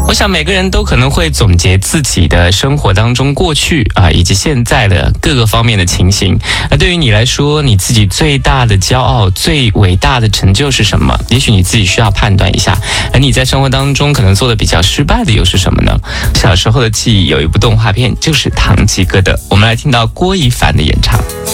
我想每个人都可能会总结自己的生活当中过去以及现在的各个方面的情形。那对于你来说，你自己最大的骄傲、最伟大的成就是什么？也许你自己需要判断一下。而你在生活当中可能做的比较失败的又是什么呢？小时候的记忆有一部动画片就是《堂吉诃德》，我们来听到郭一凡的演唱。